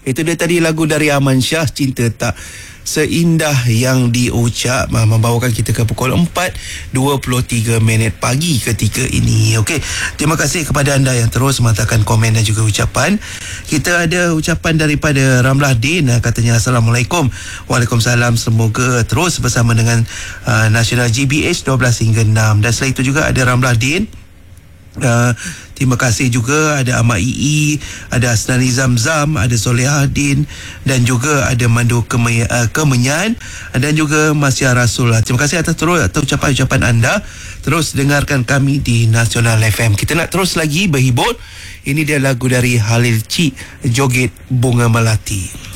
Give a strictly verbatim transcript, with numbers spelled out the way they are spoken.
Itu dia tadi lagu dari Aman Shah, Cinta Tak Seindah Yang Diucap, membawakan kita ke pukul empat dua puluh tiga minit pagi ketika ini. Okey, terima kasih kepada anda yang terus menghantarkan komen dan juga ucapan. Kita ada ucapan daripada Ramlah Din, katanya Assalamualaikum. Waalaikumsalam, semoga terus bersama dengan uh, Nasional G B H dua belas hingga enam. Dan selain itu juga ada Ramlah Din, Uh, terima kasih juga ada Ahmad Ii, ada Asnani Zamzam, ada Solehadin dan juga ada Mandu Kemey, uh, Kemenyan dan juga Masya Rasul. Terima kasih atas terus atas ucapan-ucapan anda. Terus dengarkan kami di Nasional F M. Kita nak terus lagi berhibur. Ini dia lagu dari Halil Cik, Joget Bunga Melati.